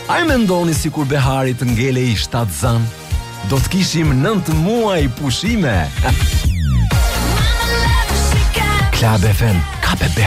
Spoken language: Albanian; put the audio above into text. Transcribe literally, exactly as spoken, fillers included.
A e mendoni si kur Behari të ngele i shtatë zan, do të kishim nëntë muaj pushime. Klab F M, ka pe